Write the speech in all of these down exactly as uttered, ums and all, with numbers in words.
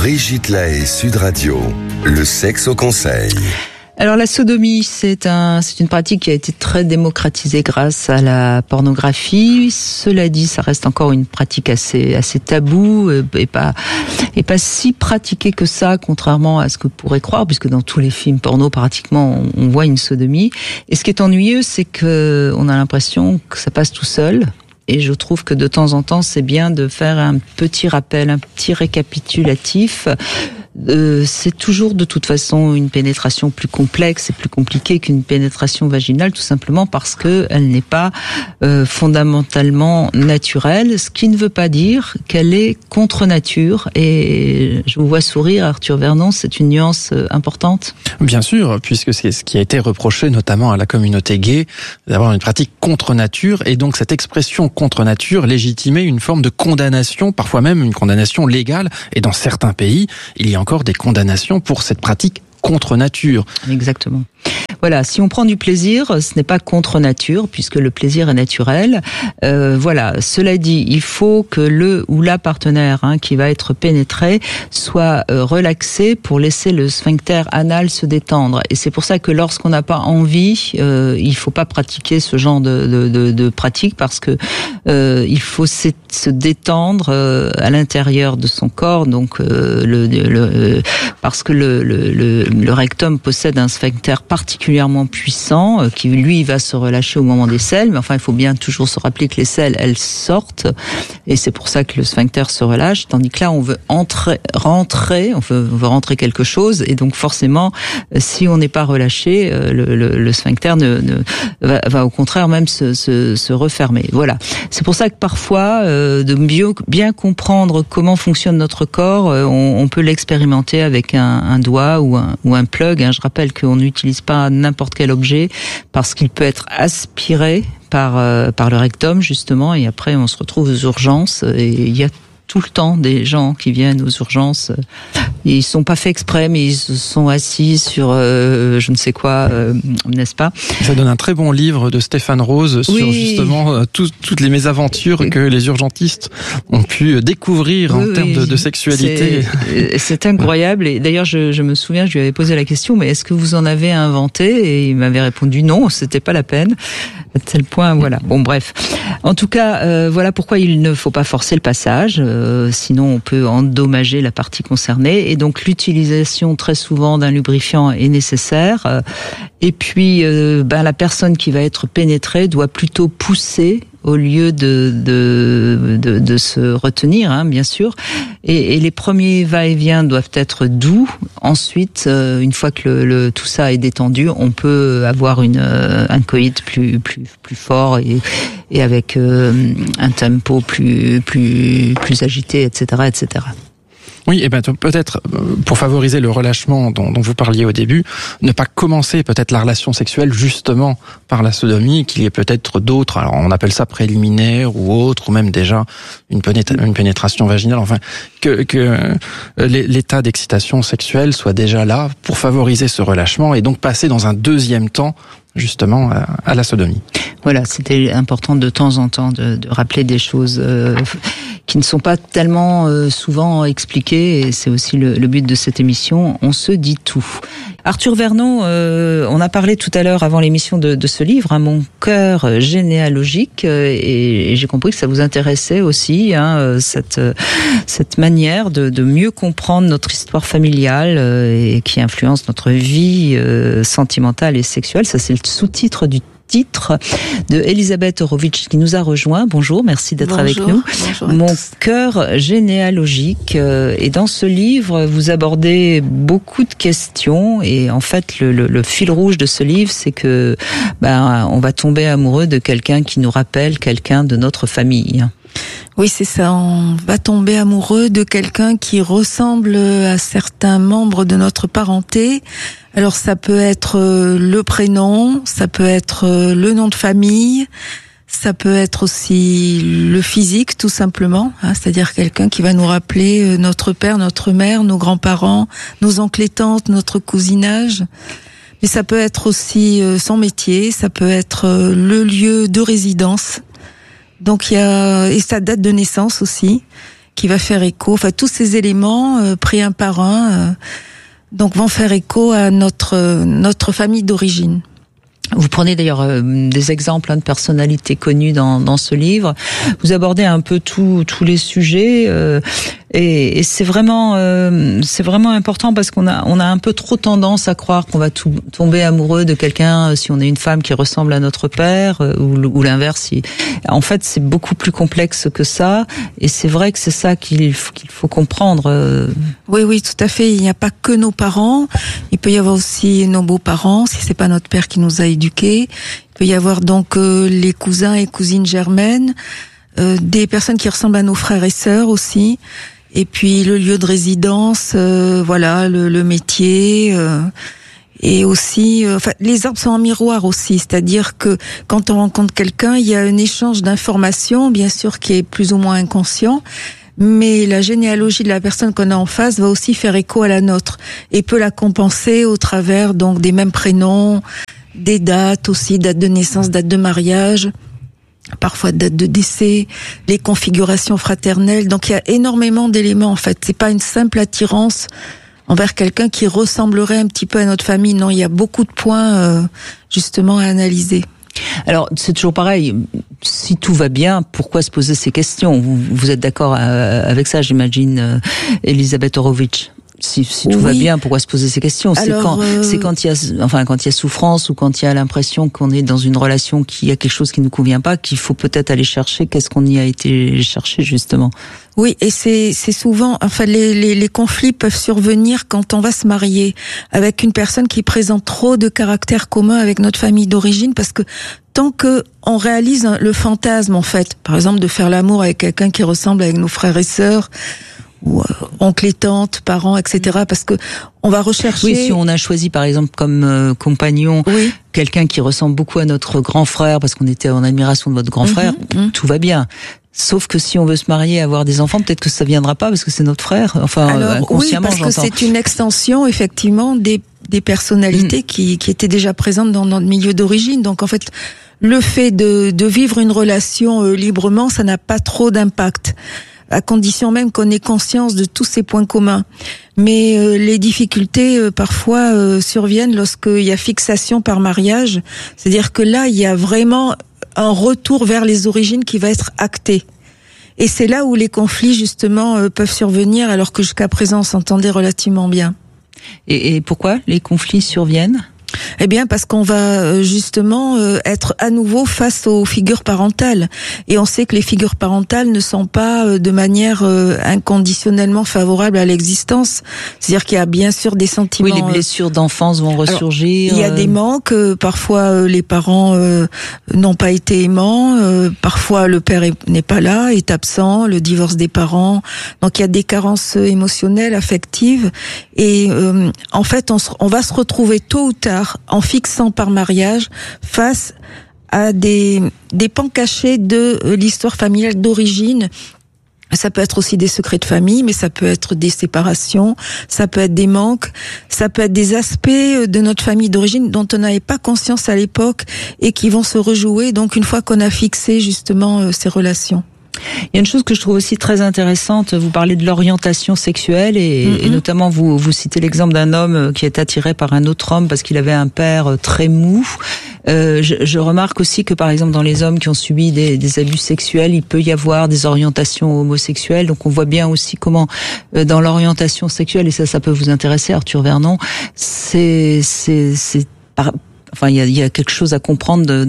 Brigitte Lahaie, Sud Radio, le sexe au conseil. Alors la sodomie, c'est un, c'est une pratique qui a été très démocratisée grâce à la pornographie. Cela dit, ça reste encore une pratique assez, assez taboue et pas, et pas si pratiquée que ça, contrairement à ce que pourrait croire, puisque dans tous les films porno, pratiquement, on, on voit une sodomie. Et ce qui est ennuyeux, c'est que on a l'impression que ça passe tout seul. Et je trouve que de temps en temps, c'est bien de faire un petit rappel, un petit récapitulatif. Euh, c'est toujours de toute façon une pénétration plus complexe et plus compliquée qu'une pénétration vaginale, tout simplement parce que elle n'est pas euh, fondamentalement naturelle, ce qui ne veut pas dire qu'elle est contre nature. Et je vous vois sourire, Arthur Vernon, c'est une nuance importante. Bien sûr, puisque c'est ce qui a été reproché notamment à la communauté gay, d'avoir une pratique contre nature, et donc cette expression contre nature légitimait une forme de condamnation, parfois même une condamnation légale, et dans certains pays, il y a encore des condamnations pour cette pratique contre nature. Exactement. Voilà, si on prend du plaisir, ce n'est pas contre nature, puisque le plaisir est naturel. Euh, voilà, cela dit, il faut que le ou la partenaire hein, qui va être pénétré soit euh, relaxé pour laisser le sphincter anal se détendre. Et c'est pour ça que lorsqu'on n'a pas envie, euh, il faut pas pratiquer ce genre de, de, de, de pratique, parce que euh, il faut se, se détendre euh, à l'intérieur de son corps, donc euh, le, le, parce que le, le, le, le rectum possède un sphincter particulièrement puissant, euh, qui lui va se relâcher au moment des selles, mais enfin il faut bien toujours se rappeler que les selles elles sortent, et c'est pour ça que le sphincter se relâche, tandis que là on veut entrer, rentrer, on veut, on veut rentrer quelque chose, et donc forcément si on n'est pas relâché, euh, le, le, le sphincter ne, ne, va, va au contraire même se, se, se refermer. Voilà, c'est pour ça que parfois euh, de bien, bien comprendre comment fonctionne notre corps, euh, on, on peut l'expérimenter avec un, un doigt ou un, ou un plug. Hein. Je rappelle qu'on n'utilise pas n'importe quel objet parce qu'il peut être aspiré par euh, par le rectum justement, et après on se retrouve aux urgences et il y a tout le temps des gens qui viennent aux urgences. Ils sont pas faits exprès, mais ils sont assis sur euh, je ne sais quoi, euh, n'est-ce pas? Ça donne un très bon livre de Stéphane Rose sur oui. justement euh, tout, toutes les mésaventures oui. que les urgentistes ont pu découvrir oui, en oui. termes de, de sexualité. C'est, c'est incroyable. Et d'ailleurs, je, je me souviens, je lui avais posé la question, mais est-ce que vous en avez inventé? Et il m'avait répondu non, c'était pas la peine. À tel point, voilà. Bon, bref. En tout cas, euh, voilà pourquoi il ne faut pas forcer le passage. Euh, sinon, on peut endommager la partie concernée. Et donc, l'utilisation très souvent d'un lubrifiant est nécessaire. Euh, et puis, euh, ben, la personne qui va être pénétrée doit plutôt pousser au lieu de de de, de se retenir, hein, bien sûr. Et, et les premiers va-et-vient doivent être doux. Ensuite, euh, une fois que le, le tout ça est détendu, on peut avoir une euh, un coït plus plus plus fort et et avec euh, un tempo plus plus plus agité, et cetera, et cetera. Oui, et ben peut-être pour favoriser le relâchement dont, dont vous parliez au début, ne pas commencer peut-être la relation sexuelle justement par la sodomie, qu'il y ait peut-être d'autres, alors on appelle ça préliminaire ou autre, ou même déjà une, pénétra- une pénétration vaginale, enfin que, que l'état d'excitation sexuelle soit déjà là pour favoriser ce relâchement et donc passer dans un deuxième temps justement à la sodomie. Voilà, c'était important de temps en temps de, de rappeler des choses euh, qui ne sont pas tellement euh, souvent expliquées, et c'est aussi le, le but de cette émission. On se dit tout. Arthur Vernon, euh, on a parlé tout à l'heure avant l'émission de, de ce livre, hein, Mon cœur généalogique, euh, et, et j'ai compris que ça vous intéressait aussi, hein, cette cette manière de, de mieux comprendre notre histoire familiale euh, et qui influence notre vie euh, sentimentale et sexuelle. Ça, c'est le sous-titre du titre de Elisabeth Horowitz qui nous a rejoint. Bonjour, merci d'être Bonjour, avec nous. Mon cœur généalogique. Et dans ce livre, vous abordez beaucoup de questions. Et en fait, le, le, le fil rouge de ce livre, c'est que ben, on va tomber amoureux de quelqu'un qui nous rappelle quelqu'un de notre famille. Oui, c'est ça. On va tomber amoureux de quelqu'un qui ressemble à certains membres de notre parenté. Alors, ça peut être le prénom, ça peut être le nom de famille, ça peut être aussi le physique, tout simplement. Hein, c'est-à-dire quelqu'un qui va nous rappeler notre père, notre mère, nos grands-parents, nos oncles et tantes, notre cousinage. Mais ça peut être aussi son métier, ça peut être le lieu de résidence. Donc il y a et sa date de naissance aussi, qui va faire écho. Enfin, tous ces éléments euh, pris un par un, euh, donc vont faire écho à notre euh, notre famille d'origine. Vous prenez d'ailleurs euh, des exemples hein, de personnalités connues dans, dans ce livre. Vous abordez un peu tout, tous les sujets euh, et, et c'est vraiment euh, c'est vraiment important parce qu'on a on a un peu trop tendance à croire qu'on va tout, tomber amoureux de quelqu'un si on est une femme qui ressemble à notre père euh, ou, ou l'inverse. Si, en fait, c'est beaucoup plus complexe que ça et c'est vrai que c'est ça qu'il faut, qu'il faut comprendre. Euh. Oui, oui, tout à fait. Il n'y a pas que nos parents. Il peut y avoir aussi nos beaux-parents si c'est pas notre père qui nous a éduqués. Il peut y avoir donc euh, les cousins et cousines germaines, euh, des personnes qui ressemblent à nos frères et sœurs aussi. Et puis le lieu de résidence, euh, voilà, le, le métier. Euh, Et aussi, euh, enfin, les arbres sont en miroir aussi, c'est-à-dire que quand on rencontre quelqu'un, il y a un échange d'informations, bien sûr, qui est plus ou moins inconscient, mais la généalogie de la personne qu'on a en face va aussi faire écho à la nôtre et peut la compenser au travers donc des mêmes prénoms, des dates aussi, date de naissance, date de mariage, parfois date de décès, les configurations fraternelles. Donc il y a énormément d'éléments en fait. C'est pas une simple attirance envers quelqu'un qui ressemblerait un petit peu à notre famille. Non, il y a beaucoup de points euh, justement à analyser. Alors, c'est toujours pareil. Si tout va bien, pourquoi se poser ces questions ? Vous, vous êtes d'accord avec ça, j'imagine, euh, Elisabeth Horowitz ? Si, si tout oui. va bien, pourquoi se poser ces questions ? C'est Alors, quand, euh... c'est quand il y a, enfin, quand il y a souffrance ou quand il y a l'impression qu'on est dans une relation qui a quelque chose qui ne nous convient pas, qu'il faut peut-être aller chercher qu'est-ce qu'on y a été chercher justement. Oui, et c'est c'est souvent, enfin, les, les les conflits peuvent survenir quand on va se marier avec une personne qui présente trop de caractères communs avec notre famille d'origine, parce que tant que on réalise le fantasme, en fait, par exemple, de faire l'amour avec quelqu'un qui ressemble avec nos frères et sœurs, ou euh, oncle et tante, parents, et cetera. Parce que on va rechercher. Oui, si on a choisi par exemple comme euh, compagnon oui. quelqu'un qui ressemble beaucoup à notre grand frère, parce qu'on était en admiration de votre grand frère, mmh, tout mmh. va bien. Sauf que si on veut se marier, avoir des enfants, peut-être que ça viendra pas parce que c'est notre frère. Enfin, alors, inconsciemment, oui, parce j'entends. que c'est une extension effectivement des des personnalités mmh. qui qui étaient déjà présentes dans notre milieu d'origine. Donc en fait, le fait de de vivre une relation euh, librement, ça n'a pas trop d'impact, à condition même qu'on ait conscience de tous ces points communs. Mais euh, les difficultés euh, parfois euh, surviennent lorsqu'il y a fixation par mariage, c'est-à-dire que là il y a vraiment un retour vers les origines qui va être acté. Et c'est là où les conflits justement euh, peuvent survenir, alors que jusqu'à présent on s'entendait relativement bien. Et, et pourquoi les conflits surviennent ? Eh bien, parce qu'on va justement être à nouveau face aux figures parentales. Et on sait que les figures parentales ne sont pas de manière inconditionnellement favorables à l'existence. C'est-à-dire qu'il y a bien sûr des sentiments... Oui, les blessures d'enfance vont ressurgir. Alors, il y a des manques. Parfois, les parents n'ont pas été aimants. Parfois, le père n'est pas là, est absent. Le divorce des parents. Donc, il y a des carences émotionnelles, affectives. Et en fait, on, se, on va se retrouver tôt ou tard en fixant par mariage face à des des pans cachés de l'histoire familiale d'origine. Ça peut être aussi des secrets de famille, mais ça peut être des séparations, ça peut être des manques, ça peut être des aspects de notre famille d'origine dont on n'avait pas conscience à l'époque et qui vont se rejouer donc une fois qu'on a fixé justement ces relations. Il y a une chose que je trouve aussi très intéressante, vous parlez de l'orientation sexuelle et, mm-hmm. et notamment vous, vous citez l'exemple d'un homme qui est attiré par un autre homme parce qu'il avait un père très mou. Euh, je, je remarque aussi que par exemple dans les hommes qui ont subi des, des abus sexuels, il peut y avoir des orientations homosexuelles. Donc on voit bien aussi comment euh, dans l'orientation sexuelle, et ça ça peut vous intéresser Arthur Vernon, c'est c'est c'est par Enfin, il y a, y a quelque chose à comprendre de,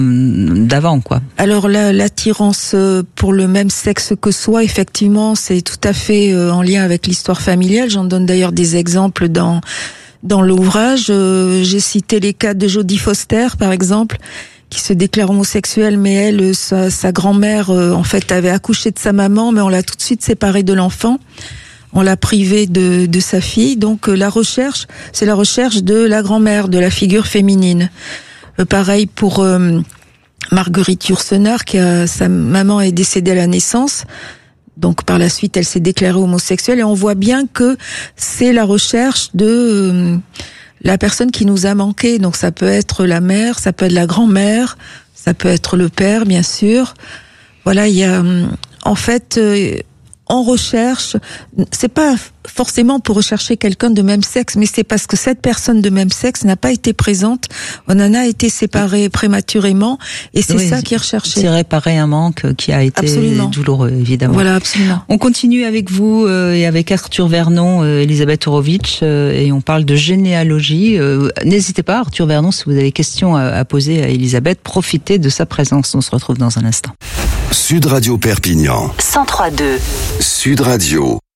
de, d'avant, quoi. Alors, la, l'attirance pour le même sexe que soi, effectivement, c'est tout à fait en lien avec l'histoire familiale. J'en donne d'ailleurs des exemples dans dans l'ouvrage. J'ai cité les cas de Jodie Foster, par exemple, qui se déclare homosexuelle, mais elle, sa, sa grand-mère, en fait, avait accouché de sa maman, mais on l'a tout de suite séparée de l'enfant. On l'a privée de, de sa fille. Donc la recherche, c'est la recherche de la grand-mère, de la figure féminine. Euh, pareil pour euh, Marguerite Yourcenar, qui a, sa maman est décédée à la naissance. Donc par la suite, elle s'est déclarée homosexuelle. Et on voit bien que c'est la recherche de euh, la personne qui nous a manqué. Donc ça peut être la mère, ça peut être la grand-mère, ça peut être le père, bien sûr. Voilà, il y a en fait... Euh, on recherche, c'est pas forcément pour rechercher quelqu'un de même sexe, mais c'est parce que cette personne de même sexe n'a pas été présente, on en a été séparés prématurément, et c'est oui, ça qui est recherché. C'est réparer un manque qui a été absolument douloureux, évidemment. Voilà, absolument. On continue avec vous euh, et avec Arthur Vernon, euh, Elisabeth Horowitz, euh, et on parle de généalogie. Euh, n'hésitez pas, Arthur Vernon, si vous avez des questions à, à poser à Elisabeth, profitez de sa présence. On se retrouve dans un instant. Sud Radio Perpignan. cent trois deux. Sud Radio.